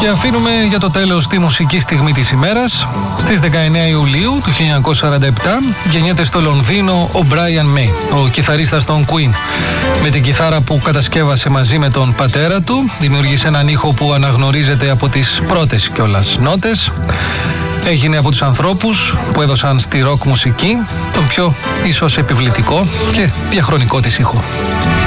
Και αφήνουμε για το τέλος τη μουσική στιγμή της ημέρας. Στις 19 Ιουλίου του 1947 γεννιέται στο Λονδίνο ο Brian May, ο κιθαρίστας των Queen. Με την κιθάρα που κατασκεύασε μαζί με τον πατέρα του, δημιούργησε έναν ήχο που αναγνωρίζεται από τις πρώτες κιόλας νότες. Έγινε από τους ανθρώπους που έδωσαν στη ροκ μουσική τον πιο ίσως επιβλητικό και διαχρονικό της ήχο.